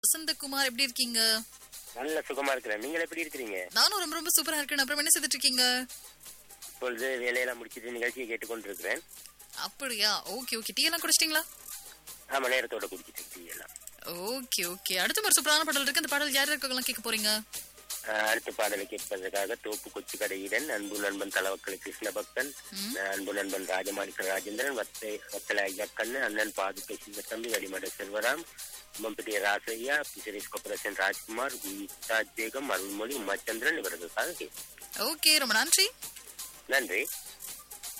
வசந்தகுமார் எப்படி இருக்கீங்க? நல்ல சுகமா இருக்கிறேன். நீங்கள் எப்படி இருக்கிறீங்க? நானும் ரொம்ப ரொம்ப சூப்பரா இருக்கேன். அப்புறம் என்ன செய்துட்டு இருக்கீங்க? இப்பொழுது வேலையெல்லாம் முடிச்சிட்டு நிகழ்ச்சியை கேட்டுக்கொண்டிருக்கிறேன். அப்படியா? Okay okay. டீ எல்லாம் குடிச்சிட்டீங்களா? ஆமா, நேரத்தோட குடிச்சிட்டு டீ எல்லாம். Okay okay. அடுத்த ஒரு சூப்பரான பாடல் இருக்கு. அந்த பாடல் யார் யாருக்கெல்லாம் கேட்க போறீங்க? அடுத்த பாடலை கேட்பதற்காக தோப்பு கொச்சி கடையுடன் அன்பு நண்பன் தலவக்கலை கிருஷ்ணபக்தன், அன்பு நண்பன் ராஜமாணிக்க ராஜேந்திரன், வத்தலை ஐயக்கண்ணு, அண்ணன் பாதுகை சிவத்தம்பி, வடிமட செல்வராம், மம்பட்டி ராசையா, பிசரிஸ் கார்பரேஷன் ராஜ்குமார், மும்தாஜ் பேகம், அருள்மொழி, உமாச்சந்திரன் இவர்களுக்காக கேட்போம். ஓகே, ரொம்ப நன்றி. நன்றி.